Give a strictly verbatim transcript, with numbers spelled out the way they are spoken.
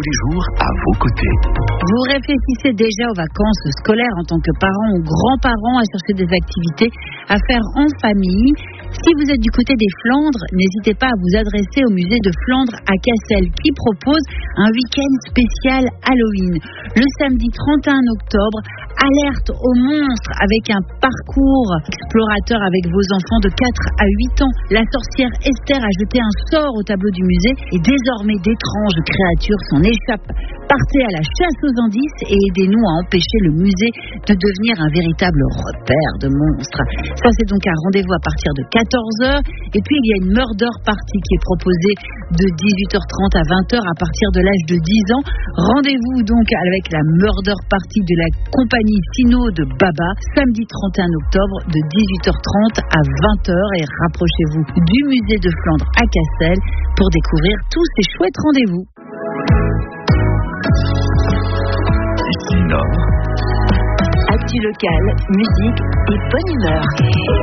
tous les jours à vos côtés. Vous réfléchissez déjà aux vacances scolaires en tant que parents ou grands-parents à chercher des activités à faire en famille. Si vous êtes du côté des Flandres, n'hésitez pas à vous adresser au musée de Flandre à Cassel qui propose un week-end spécial Halloween. Le samedi trente et un octobre, alerte aux monstres avec un parcours explorateur avec vos enfants de quatre à huit ans. La sorcière Esther a jeté un sort au tableau du musée et désormais d'étranges créatures s'en échappent. Partez à la chasse aux indices et aidez-nous à empêcher le musée de devenir un véritable repère de monstres. Ça, c'est donc un rendez-vous à partir de quatorze heures. Et puis, il y a une murder party qui est proposée de dix-huit heures trente à vingt heures à partir de l'âge de dix ans. Rendez-vous donc avec la murder party de la compagnie Sino de Baba, samedi trente et un octobre de dix-huit heures trente à vingt heures. Et rapprochez-vous du musée de Flandre à Cassel pour découvrir tous ces chouettes rendez-vous. Ici Nord. Actu local, musique et bonne humeur.